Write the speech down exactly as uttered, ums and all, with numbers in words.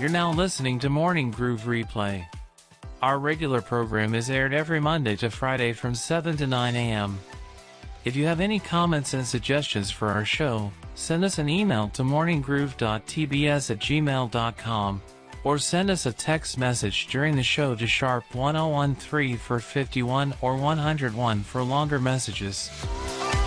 You're now listening to Morning Groove Replay. Our regular program is aired every Monday to Friday from seven to nine a m If you have any comments and suggestions for our show, send us an email to morning groove dot t b s at gmail dot com or send us a text message during the show to sharp one oh one three for fifty-one or one oh one for longer messages.